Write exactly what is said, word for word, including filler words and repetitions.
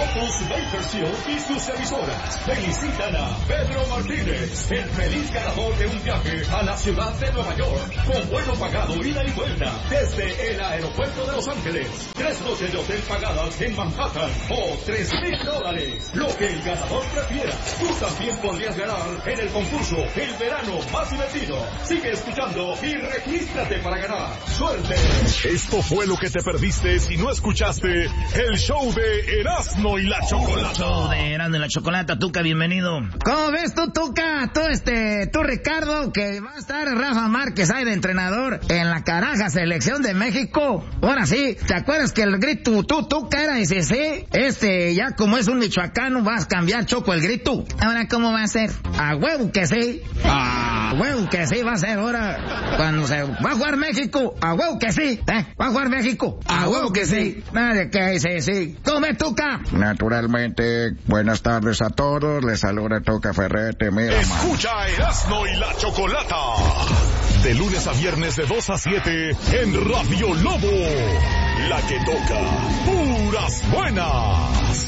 Lotus Bakersfield y sus emisoras felicitan a Pedro Martínez, el feliz ganador de un viaje a la ciudad de Nueva York, con vuelo pagado ida y vuelta desde el aeropuerto de Los Ángeles. Tres noches de hotel pagadas en Manhattan o tres mil dólares, lo que el ganador prefiera. Tú también podrías ganar en el concurso El Verano Más Divertido. Sigue escuchando y regístrate para ganar. ¡Suerte! Esto fue lo que te perdiste si no escuchaste el show de Erasmo y la Chocolata. El show de Erasmo y la Chocolata. Tuca, bienvenido. ¿Cómo ves tú, Tuca? Tú, este, tú, Ricardo, que va a estar Rafa Márquez ahí de entrenador en la caraja selección de México. Ahora sí, ¿te acuerdas que el grito tú, Tuca, era ese, sí? Este, ya como es un michoacano, vas a cambiar, Choco, el grito. Ahora, ¿cómo va a ser? A huevo que sí. A huevo que sí va a ser ahora. Cuando se va a jugar México, a huevo que sí. ¿Eh? Va a jugar México, a huevo que sí. Nadie que dice sí. ¿Cómo ves, Tuca? Naturalmente, buenas tardes a todos. Les saluda Tuca Ferretti. Mira, escucha a Erasmo y la Chocolata. De lunes a viernes de dos a siete en Radio Lobo. La que toca puras buenas.